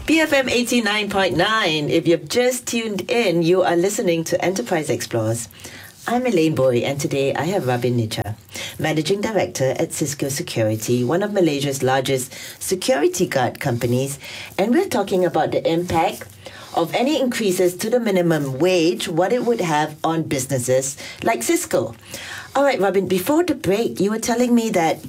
BFM 89.9. If you've just tuned in, you are listening to Enterprise Explores. I'm Elaine Boy, and today I have Robin Nicha, Managing Director at Cisco Security, one of Malaysia's largest security guard companies, and we're talking about the impact of any increases to the minimum wage, what it would have on businesses like Cisco. All right, Robin, before the break, you were telling me that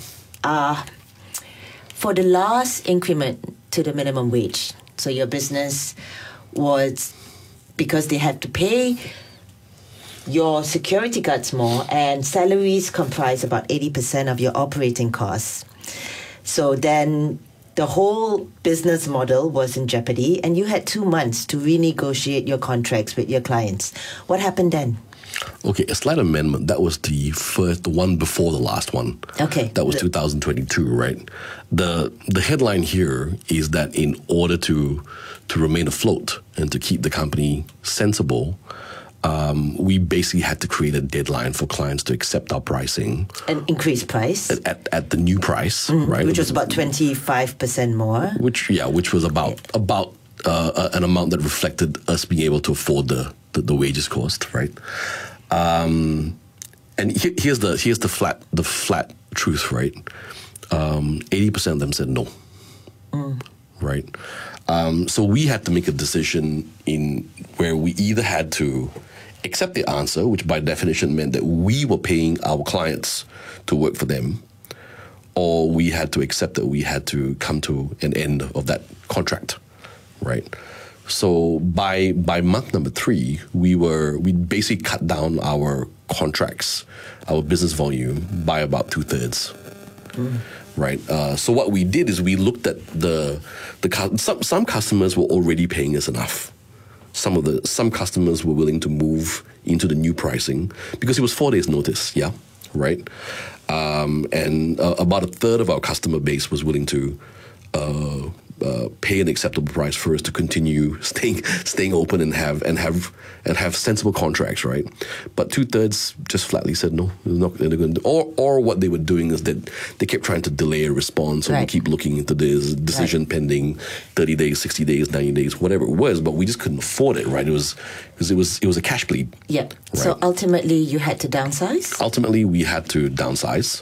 for the last increment to the minimum wage, so your business was, because they had to pay your security guards more, and salaries comprise about 80% of your operating costs. So then the whole business model was in jeopardy, and you had 2 months to renegotiate your contracts with your clients. What happened then? Okay, a slight amendment. That was the one before the last one. Okay. That was 2022, right? The headline here is that in order to remain afloat and to keep the company sensible, we basically had to create a deadline for clients to accept our pricing. An increased price? At the new price, right? Which was about 25% more. Which was about an amount that reflected us being able to afford the wages cost, right? And here's the flat truth, right? 80% of them said no, right? So we had to make a decision in where we either had to accept the answer, which by definition meant that we were paying our clients to work for them, or we had to accept that we had to come to an end of that contract, right? So by month number 3, we basically cut down our contracts, our business volume by about 2/3. Right. So what we did is we looked at some customers were already paying us enough. Some customers were willing to move into the new pricing because it was 4 days notice. Yeah. Right. And about 1/3 of our customer base was willing to pay an acceptable price for us to continue staying open and have sensible contracts, right? But 2/3 just flatly said no. They're going to, or what they were doing is that they kept trying to delay a response, or we keep looking into this decision pending 30 days, 60 days, 90 days, whatever it was. But we just couldn't afford it, right? It was a cash bleed. Yeah. Right? So ultimately, you had to downsize. Ultimately, we had to downsize,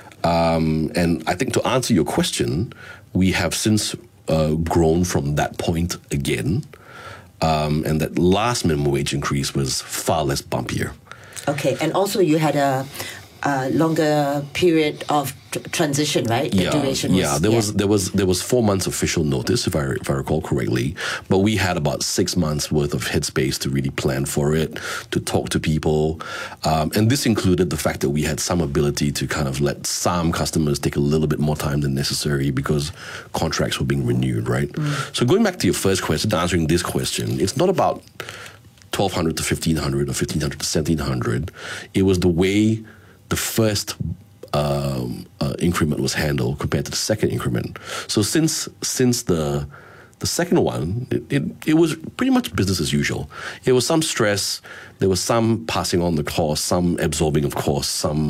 and I think to answer your question, we have since grown from that point again, and that last minimum wage increase was far less bumpier. Okay, and also you had a longer period of transition, right? The duration was... There was 4 months official notice, if I recall correctly, but we had about 6 months worth of headspace to really plan for it, to talk to people, and this included the fact that we had some ability to kind of let some customers take a little bit more time than necessary because contracts were being renewed, right? So going back to your first question, answering this question, it's not about 1,200 to 1,500 or 1,500 to 1,700. It was the way the first increment was handled compared to the second increment. So since the second one, it was pretty much business as usual. It was some stress, there was some passing on the cost, some absorbing of costs,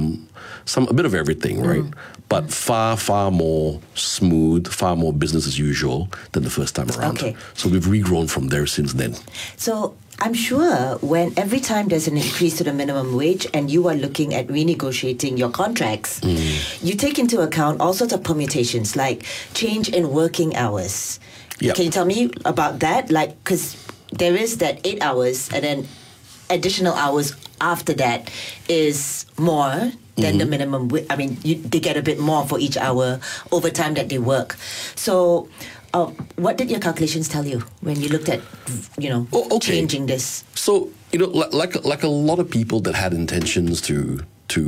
a bit of everything, right? But far more smooth, far more business as usual than the first time around. Okay. So we've regrown from there since then. So I'm sure every time there's an increase to the minimum wage and you are looking at renegotiating your contracts, you take into account all sorts of permutations like change in working hours. Yep. Can you tell me about that? Like, because there is that 8 hours and then additional hours after that is more than the minimum. I mean, they get a bit more for each hour overtime that they work. So what did your calculations tell you when you looked at, changing this? So, like a lot of people that had intentions to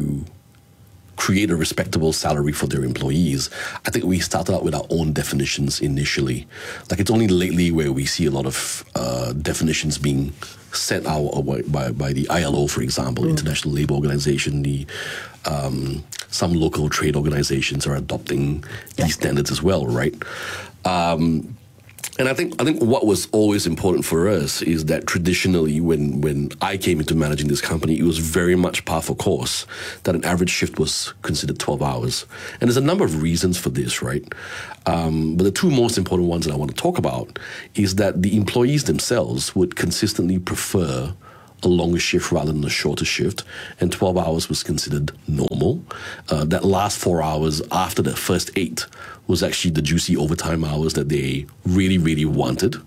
create a respectable salary for their employees, I think we started out with our own definitions initially. Like, it's only lately where we see a lot of definitions being set out by the ILO, for example, International Labour Organization. Some local trade organizations are adopting these standards as well, right? And I think what was always important for us is that traditionally, when I came into managing this company, it was very much par for course that an average shift was considered 12 hours. And there's a number of reasons for this, right? But the two most important ones that I want to talk about is that the employees themselves would consistently prefer a longer shift rather than a shorter shift, and 12 hours was considered normal. That last 4 hours after the first 8 was actually the juicy overtime hours that they really, really wanted.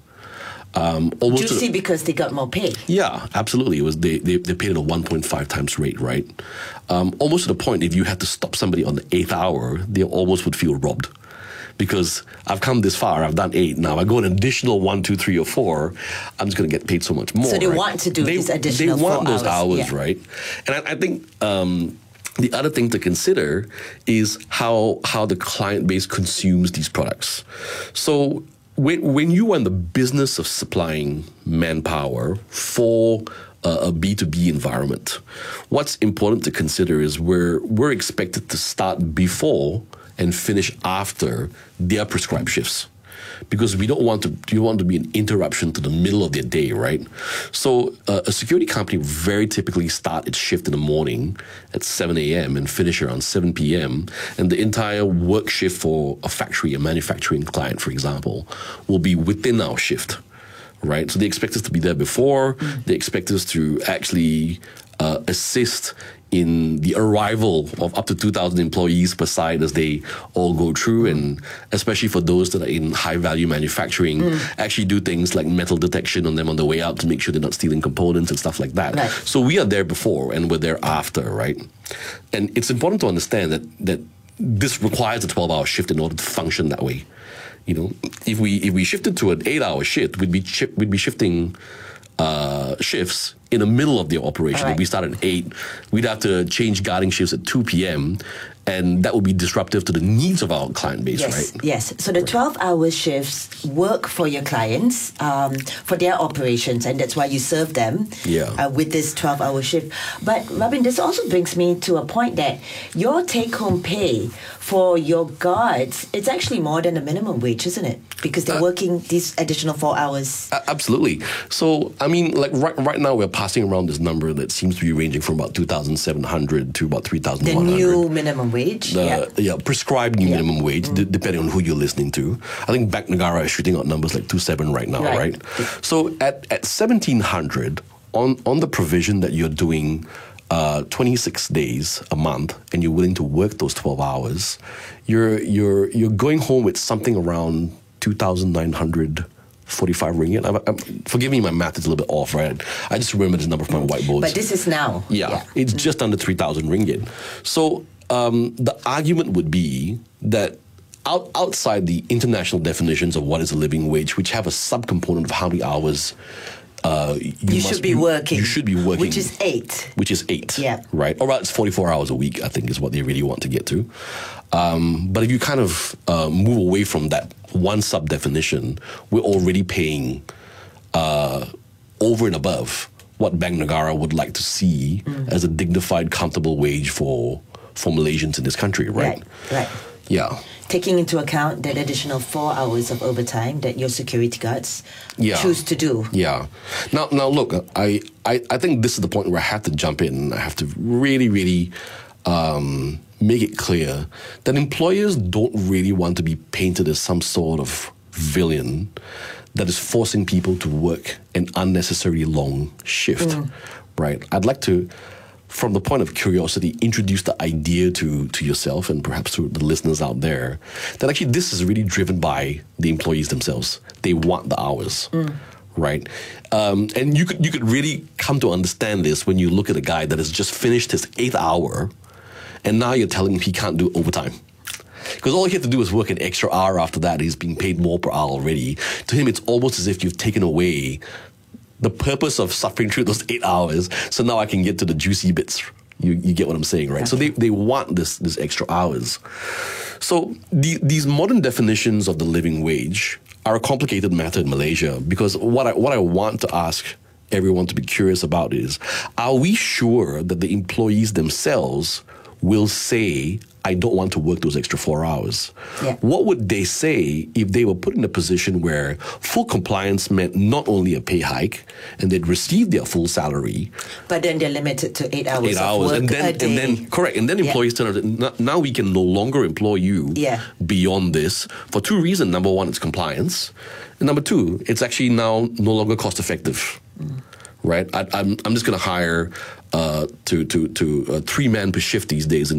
Juicy because they got more pay. Yeah, absolutely. It was they paid at a 1.5 times rate, right? Almost to the point, if you had to stop somebody on the 8th hour, they almost would feel robbed. Because I've come this far, I've done 8. Now I go an additional 1, 2, 3, or 4. I'm just going to get paid so much more. So they want to do these additional 4 hours. They want those hours, right? And I think the other thing to consider is how the client base consumes these products. So when you are in the business of supplying manpower for a B2B environment, what's important to consider is we're expected to start before and finish after their prescribed shifts, because we don't want to be an interruption to the middle of their day, right? So a security company very typically start its shift in the morning at 7 a.m. and finish around 7 p.m. And the entire work shift for a factory, a manufacturing client, for example, will be within our shift, right? So they expect us to be there before. They expect us to actually assist in the arrival of up to 2,000 employees per site as they all go through, and especially for those that are in high-value manufacturing, actually do things like metal detection on them on the way out to make sure they're not stealing components and stuff like that. Right. So we are there before and we're there after, right? And it's important to understand that this requires a 12-hour shift in order to function that way. You know, if we shifted to an 8-hour shift, we'd be shifting shifts in the middle of the operation. Right. If we start at 8, we'd have to change guarding shifts at 2 p.m. and that would be disruptive to the needs of our client base, right? Yes. So the 12-hour shifts work for your clients, for their operations, and that's why you serve them with this 12-hour shift. But Robin, this also brings me to a point that your take-home pay for your guards, it's actually more than the minimum wage, isn't it? Because they're working these additional 4 hours. Absolutely. So, I mean, like right now we're passing around this number that seems to be ranging from about 2,700 to about 3,100. The new minimum wage. Prescribed new minimum wage, depending on who you're listening to. I think Bank Negara is shooting out numbers like 2.7 right now, right? So at 1,700, on the provision that you're doing 26 days a month and you're willing to work those 12 hours, you're going home with something around 2,945 ringgit. Forgive me, my math is a little bit off, right? I just remember this number from my whiteboards. But this is now. Yeah. It's just under 3,000 ringgit. So the argument would be that outside the international definitions of what is a living wage, which have a subcomponent of how many hours you should be working. Which is 8. Yeah. Right. Or it's 44 hours a week, I think, is what they really want to get to. But if you kind of move away from that one sub-definition, we're already paying over and above what Bank Negara would like to see as a dignified, comfortable wage for Malaysians in this country, right? Right. Yeah. Taking into account that additional 4 hours of overtime that your security guards choose to do. Yeah. Now, look, I think this is the point where I have to jump in. I have to really, really make it clear that employers don't really want to be painted as some sort of villain that is forcing people to work an unnecessarily long shift, right? I'd like to, from the point of curiosity, introduce the idea to yourself and perhaps to the listeners out there that actually this is really driven by the employees themselves. They want the hours, right? And you could really come to understand this when you look at a guy that has just finished his 8th hour and now you're telling him he can't do overtime. Because all he had to do is work an extra hour after that. He's being paid more per hour already. To him, it's almost as if you've taken away the purpose of suffering through those 8 hours, so now I can get to the juicy bits. You get what I'm saying, right? Okay. So they want this extra hours. So these modern definitions of the living wage are a complicated matter in Malaysia, because what I want to ask everyone to be curious about is, are we sure that the employees themselves will say, I don't want to work those extra 4 hours. Yeah. What would they say if they were put in a position where full compliance meant not only a pay hike and they'd receive their full salary, but then they're limited to 8 hours. 8 hours, of work and then correct, and then employees turn out. Now we can no longer employ you beyond this for two reasons. Number one, it's compliance, and number two, it's actually now no longer cost effective. Right, I'm just going to hire to 3 men per shift these days, and